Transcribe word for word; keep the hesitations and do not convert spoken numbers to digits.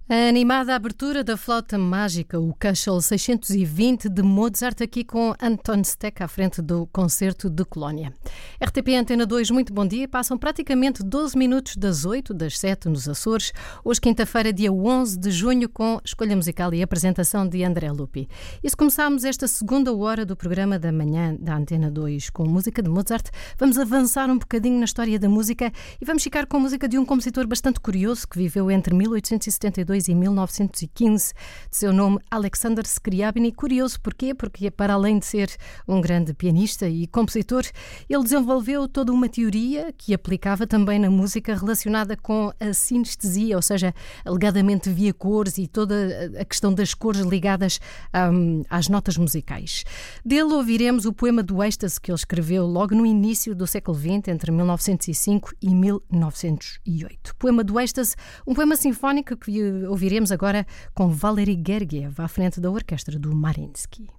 A animada abertura da Flauta Mágica, o Köchel seiscentos e vinte de Mozart, aqui com Anton Steck à frente do Concerto de Colónia. R T P Antena dois, muito bom dia. Passam praticamente doze minutos das oito, das sete nos Açores. Hoje, quinta-feira, dia onze de junho, com escolha musical e apresentação de André Lupi. E se começarmos esta segunda hora do programa da manhã da Antena dois com música de Mozart, vamos avançar um bocadinho na história da música e vamos ficar com a música de um compositor bastante curioso que viveu entre mil oitocentos e setenta e dois e mil novecentos e quinze, de seu nome Alexander Scriabin. Curioso porquê? Porque para além de ser um grande pianista e compositor, ele desenvolveu toda uma teoria que aplicava também na música relacionada com a sinestesia, ou seja, alegadamente via cores e toda a questão das cores ligadas um, às notas musicais. Dele ouviremos o poema do êxtase que ele escreveu logo no início do século vinte, entre mil novecentos e cinco e mil novecentos e oito. Poema do êxtase, um poema sinfónico que ouviremos agora com Valery Gergiev à frente da orquestra do Mariinsky.